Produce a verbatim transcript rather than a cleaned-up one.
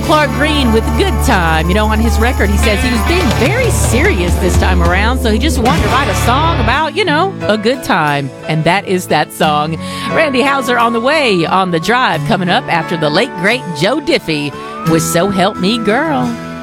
Clark Green with Good Time. You know, on his record, he says he was being very serious this time around, so he just wanted to write a song about, you know, a good time. And that is that song. Randy Houser on the way on The Drive, coming up after the late, great Joe Diffie with So Help Me Girl.